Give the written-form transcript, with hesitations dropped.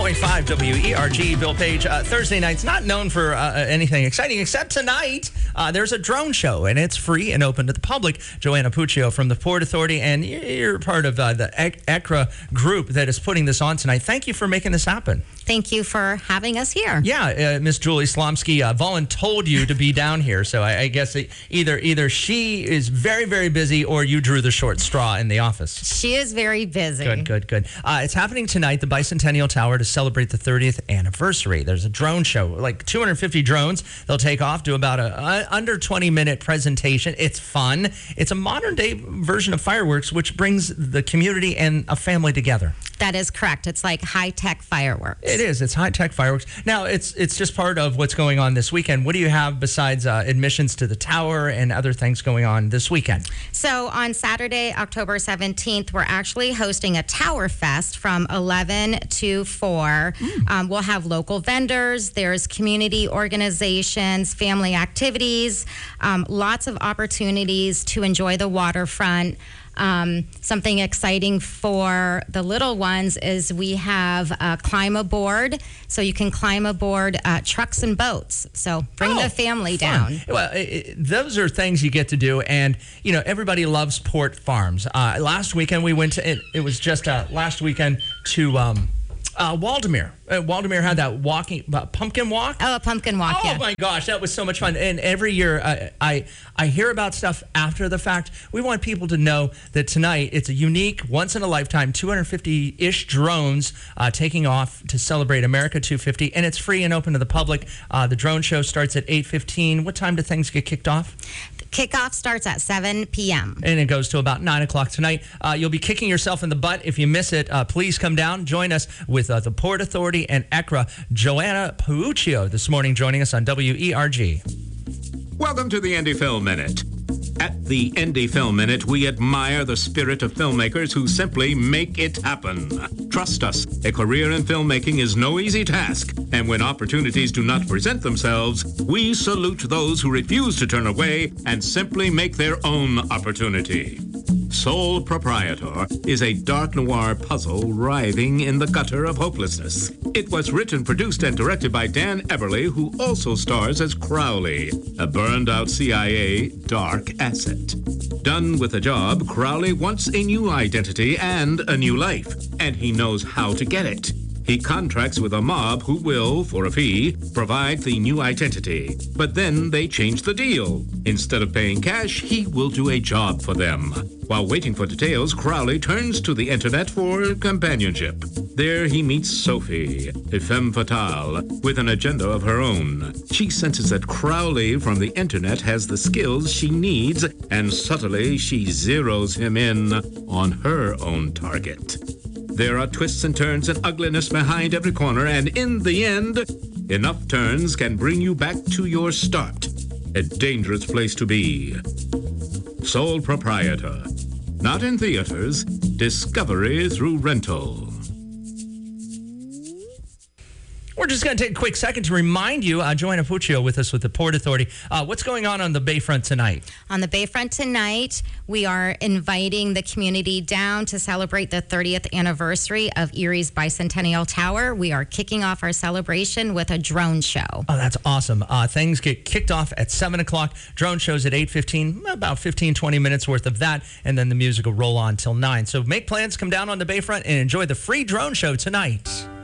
101.5 WERG, Bill Page. Thursday night's not known for anything exciting, except tonight there's a drone show, and it's free and open to the public. Joanna Puccio from the Port Authority, and you're part of the ECRA group that is putting this on tonight. Thank you for making this happen. Thank you for having us here. Yeah, Miss Julie Slomski, Volin told you to be down here, so I guess either she is very, very busy or you drew the short straw in the office. She is very busy. Good. It's happening tonight, the Bicentennial Tower, to celebrate the 30th anniversary. There's a drone show, like 250 drones. They'll take off, do about a under 20-minute presentation. It's fun. It's a modern-day version of fireworks, which brings the community and a family together. That is correct. It's like high-tech fireworks. It is. It's high-tech fireworks. Now, it's just part of what's going on this weekend. What do you have besides admissions to the tower and other things going on this weekend? So on Saturday, October 17th, we're actually hosting a Tower Fest from 11 to 4. We'll have local vendors. There's community organizations, family activities, lots of opportunities to enjoy the waterfront. Something exciting for the little ones is we have climb aboard, so you can climb aboard trucks and boats. So bring the family down. Well, those are things you get to do, and everybody loves Port Farms. Last weekend we went to it was just last weekend to Waldameer. Waldameer had that pumpkin walk. Oh, a pumpkin walk, yeah. Oh my gosh, that was so much fun. And every year I hear about stuff after the fact. We want people to know that tonight it's a unique, once-in-a-lifetime, 250-ish drones taking off to celebrate America 250, and it's free and open to the public. The drone show starts at 8:15. What time do things get kicked off? Kickoff starts at 7 p.m. And it goes to about 9 o'clock tonight. You'll be kicking yourself in the butt if you miss it. Please come down. Join us with the Port Authority and ECRA. Joanna Puccio this morning joining us on WERG. Welcome to the Indie Film Minute. At the Indie Film Minute, we admire the spirit of filmmakers who simply make it happen. Trust us, a career in filmmaking is no easy task, and when opportunities do not present themselves, we salute those who refuse to turn away and simply make their own opportunity. Sole Proprietor is a dark noir puzzle writhing in the gutter of hopelessness. It was written, produced, and directed by Dan Everly, who also stars as Crowley, a burned-out CIA dark asset. Done with a job, Crowley wants a new identity and a new life, and he knows how to get it. He contracts with a mob who will, for a fee, provide the new identity. But then they change the deal. Instead of paying cash, he will do a job for them. While waiting for details, Crowley turns to the internet for companionship. There he meets Sophie, a femme fatale, with an agenda of her own. She senses that Crowley from the internet has the skills she needs, and subtly she zeroes him in on her own target. There are twists and turns and ugliness behind every corner, and in the end, enough turns can bring you back to your start. A dangerous place to be. Sole Proprietor. Not in theaters. Discovery through rental. We're just going to take a quick second to remind you, Joanna Puccio with us with the Port Authority. What's going on the Bayfront tonight? On the Bayfront tonight, we are inviting the community down to celebrate the 30th anniversary of Erie's Bicentennial Tower. We are kicking off our celebration with a drone show. Oh, that's awesome. Things get kicked off at 7 o'clock. Drone shows at 8:15, about 15, 20 minutes worth of that, and then the music will roll on till 9. So make plans, come down on the Bayfront, and enjoy the free drone show tonight.